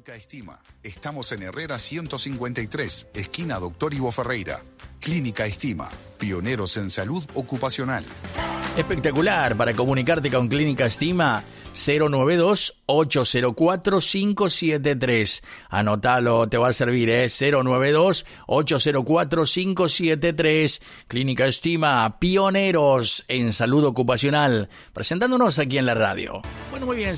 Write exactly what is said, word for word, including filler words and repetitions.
Clínica Estima. Estamos en Herrera ciento cincuenta y tres, esquina Doctor Ivo Ferreira. Clínica Estima, pioneros en salud ocupacional. Espectacular. Para comunicarte con Clínica Estima, cero nueve dos, ocho cero cuatro, cinco siete tres. Anótalo, te va a servir, ¿eh? cero nueve dos, ocho cero cuatro, cinco siete tres. Clínica Estima, pioneros en salud ocupacional. Presentándonos aquí en la radio. Bueno, muy bien.